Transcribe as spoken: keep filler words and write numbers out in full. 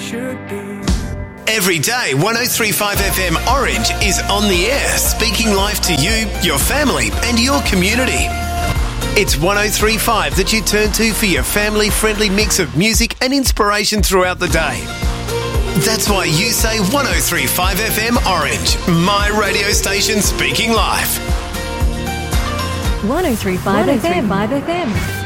should be. Every day, one oh three point five F M Orange is on the air, speaking life to you, your family and your community. It's one oh three point five that you turn to for your family-friendly mix of music and inspiration throughout the day. That's why you say one oh three point five F M Orange, my radio station speaking life. one oh three point five F M.